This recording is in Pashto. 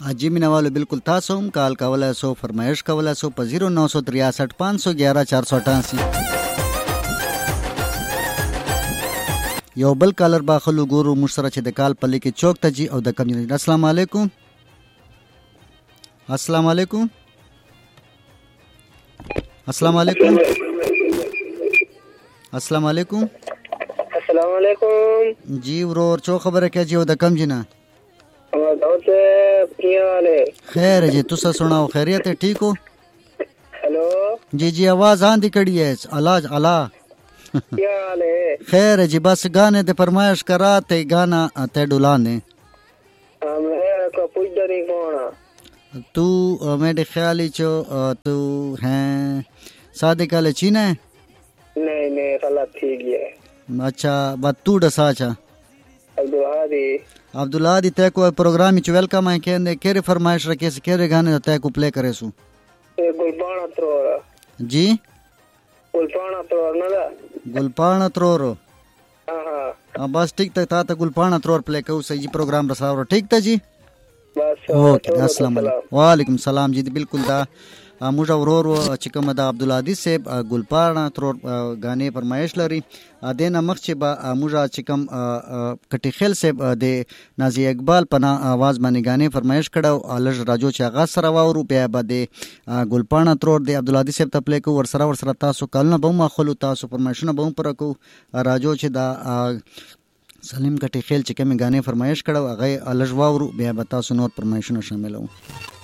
جی مینوالو بالکل تاسو هم کال کولای سو فرمایش کولای سو په 0963 511 488 یو بل کالر باخلو ګورو موږ سره چې د کال پلي کې چوک ته جی او د کم جن. السلام علیکم. السلام علیکم. السلام علیکم. السلام علیکم. السلام علیکم. جی ورور چو خبره کې جی او د کم جنا خیر جی تسا سناؤ خیریت ہے ٹھیک ہو؟ ہیلو جی جی آواز آندھی کڑی ہے علاج علا کیا حال ہے؟ خیر ہے جی بس گانے تے فرمائش کرا تے گانا تے ڈولانے میں کو پوچھ نہیں کون تو میرے خیالی چو تو ہیں صادق علی چینا ہے؟ نہیں غلط ٹھیک ہے. اچھا بات تو ڈسا چا عبدالحادی عبدالحادی تے کو پروگرام چ ویلکم ہے کہندے کیرے فرمائش رکھے سے کیرے گانے تے کو پلے کرے سو گلپانا ترور جی گلپانا ترور نہ گلپانا ترور ہاں بس ٹھیک تک تا گلپانا ترور پلے کو صحیح پروگرام رساو ٹھیک تا جی بس اوکے السلام علیکم وعلیکم السلام جی بالکل دا موږ ورور چې کوم د عبدالعزیز صاحب ګلپاڼه ترور غانې فرمایش لري دینه مخ چې با موږ چې کوم کټی خیل صاحب د نازی اقبال پنا आवाज باندې غانې فرمایش کړو الج راجو چې هغه سره وورو بیا به د ګلپاڼه ترور د عبدالعزیز صاحب ته پلی کو ور سره تاسو کلنه به مخلو تاسو فرمایشونه به پر کو راجو چې دا سلیم کټی خیل چې کوم غانې فرمایش کړو هغه الج وورو بیا به تاسو نور فرمایشونه شاملو.